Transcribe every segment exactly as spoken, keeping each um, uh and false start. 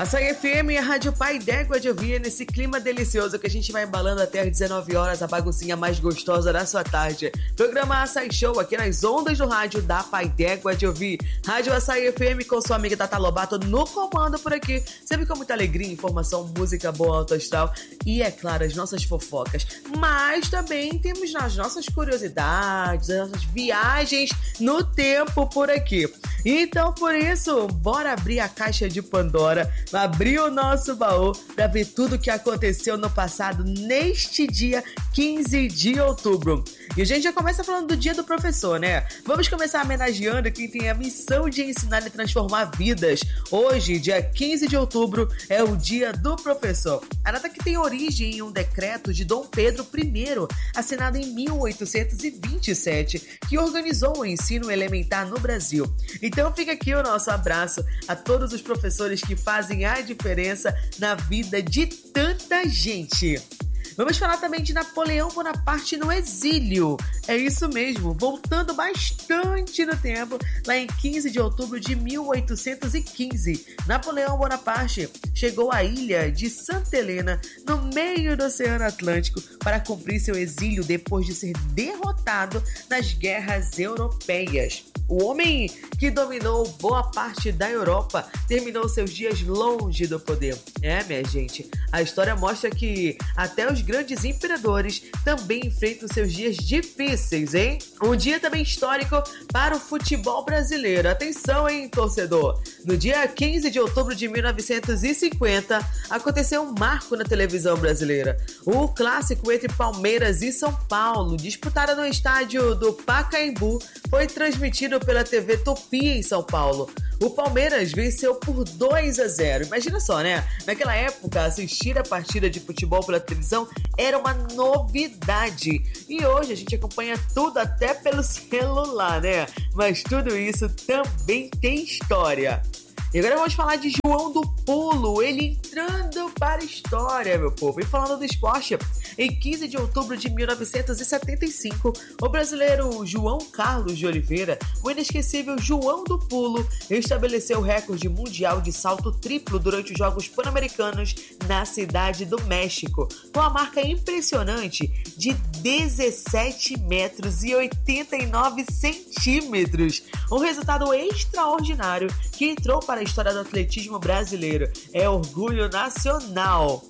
Açaí F M e a Rádio Pai d'Égua de ouvir nesse clima delicioso que a gente vai embalando até às dezenove horas, a baguncinha mais gostosa da sua tarde. Programa Açaí Show aqui nas ondas do rádio da Pai d'Égua de ouvir. Rádio Açaí F M com sua amiga Tata Lobato no comando por aqui. Sempre com muita alegria, informação, música boa, alto astral e, é claro, as nossas fofocas. Mas também temos as nossas curiosidades, as nossas viagens no tempo por aqui. Então, por isso, bora abrir a caixa de Pandora, abrir o nosso baú para ver tudo o que aconteceu no passado neste dia quinze de outubro. E a gente já começa falando do Dia do Professor, né? Vamos começar homenageando quem tem a missão de ensinar e transformar vidas. Hoje, dia quinze de outubro, é o Dia do Professor. A data que tem origem em um decreto de Dom Pedro I, assinado em mil oitocentos e vinte e sete, que organizou o ensino elementar no Brasil. Então fica aqui o nosso abraço a todos os professores que fazem a diferença na vida de tanta gente. Vamos falar também de Napoleão Bonaparte no exílio. É isso mesmo, voltando bastante no tempo, lá em quinze de outubro de mil oitocentos e quinze, Napoleão Bonaparte chegou à ilha de Santa Helena, no meio do Oceano Atlântico, para cumprir seu exílio depois de ser derrotado nas guerras europeias. O homem que dominou boa parte da Europa terminou seus dias longe do poder. É, minha gente, a história mostra que até os grandes imperadores também enfrentam seus dias difíceis, hein? Um dia também histórico para o futebol brasileiro. Atenção, hein, torcedor? No dia quinze de outubro de mil novecentos e cinquenta, aconteceu um marco na televisão brasileira. O clássico entre Palmeiras e São Paulo, disputado no estádio do Pacaembu, foi transmitido pela T V Tupi em São Paulo. O Palmeiras venceu por dois a zero. Imagina só, né? Naquela época, assistir a partida de futebol pela televisão era uma novidade. E hoje a gente acompanha tudo até pelo celular, né? Mas tudo isso também tem história. E agora vamos falar de João do Pulo, ele entrando para a história, meu povo. E falando do esporte, em quinze de outubro de mil novecentos e setenta e cinco, o brasileiro João Carlos de Oliveira, o inesquecível João do Pulo, estabeleceu o recorde mundial de salto triplo durante os Jogos Pan-Americanos na Cidade do México, com a marca impressionante de dezessete metros e oitenta e nove centímetros. Um resultado extraordinário que entrou para a história do atletismo brasileiro. É orgulho nacional.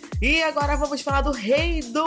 E agora vamos falar do rei do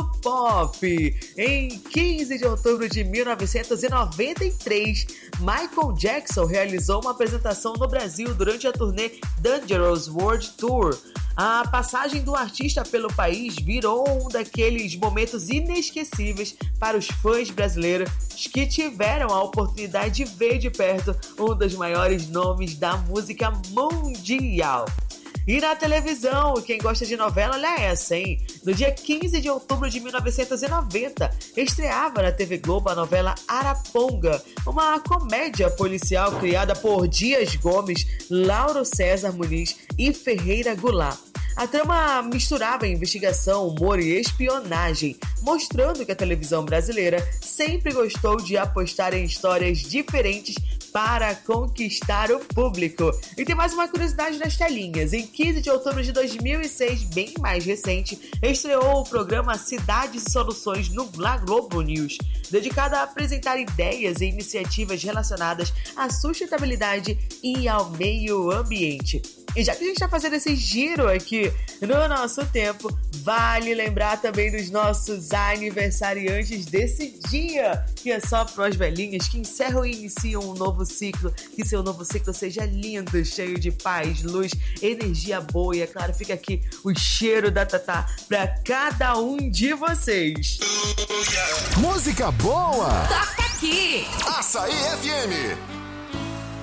pop. Em quinze de outubro de mil novecentos e noventa e três, Michael Jackson realizou uma apresentação no Brasil durante a turnê Dangerous World Tour. A passagem do artista pelo país virou um daqueles momentos inesquecíveis para os fãs brasileiros que tiveram a oportunidade de ver de perto um dos maiores nomes da música mundial. E na televisão, quem gosta de novela, olha essa, hein? No dia quinze de outubro de mil novecentos e noventa, estreava na T V Globo a novela Araponga, uma comédia policial criada por Dias Gomes, Lauro César Muniz e Ferreira Goulart. A trama misturava investigação, humor e espionagem, mostrando que a televisão brasileira sempre gostou de apostar em histórias diferentes para conquistar o público. E tem mais uma curiosidade nas telinhas. Em quinze de outubro de dois mil e seis, bem mais recente, estreou o programa Cidades e Soluções no La Globo News, dedicado a apresentar ideias e iniciativas relacionadas à sustentabilidade e ao meio ambiente. E já que a gente está fazendo esse giro aqui no nosso tempo, vale lembrar também dos nossos aniversariantes desse dia, que é só para as velhinhas que encerram e iniciam um novo ciclo. Que seu novo ciclo seja lindo, cheio de paz, luz, energia boa. E é claro, fica aqui o cheiro da Tatá para cada um de vocês. Música boa! Toca aqui! Açaí F M.